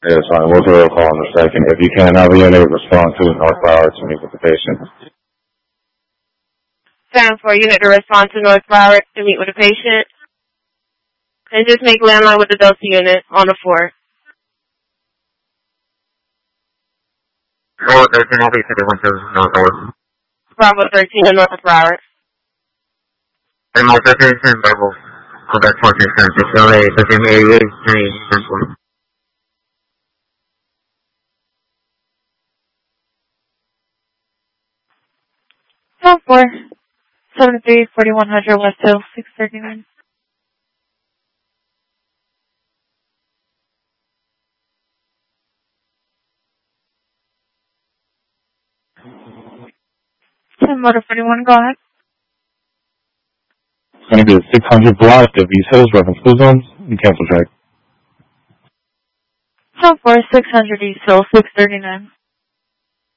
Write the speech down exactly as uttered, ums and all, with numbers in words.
Yes, fine. We'll do a call in a second. If you can have a unit respond to North Broward to meet with the patient. Stand for unit to respond to North Broward to meet with the patient. And just make landline with the Delta unit on the floor. Bravo thirteen, I'll be thirty-one to North Broward. Bravo thirteen to North Broward. And my thirteen, Bravo. Quebec fourteen, Sanchez, L A, thirteen eighty-eight, ten, ten four, seven three, forty-one hundred West Hill, six thirty-nine. ten motor forty-one, go ahead. It's going to be a six hundred block of East Hills, reference school zones. You cancel track. ten four, six hundred East Hill, six thirty-nine.